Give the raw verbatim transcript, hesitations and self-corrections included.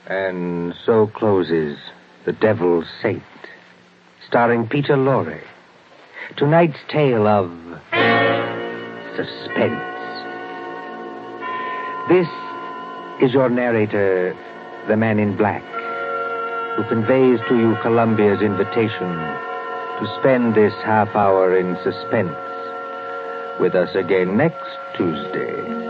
And so closes The Devil's Saint, starring Peter Lorre. Tonight's tale of suspense. This is your narrator, the Man in Black, who conveys to you Columbia's invitation to spend this half hour in suspense with us again next Tuesday.